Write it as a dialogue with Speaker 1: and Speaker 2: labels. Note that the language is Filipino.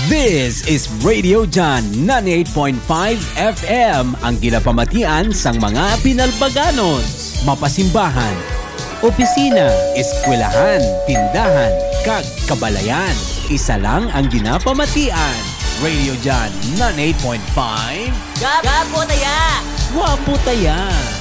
Speaker 1: This is Radio John 98.5 FM, ang ginapamatian sang mga pinalbaganos, mapasimbahan, opisina, eskwelahan, tindahan, kag kabalayan. Isa lang ang ginapamatian. Radio John 98.5.
Speaker 2: Gapo taya!
Speaker 1: Wapo taya!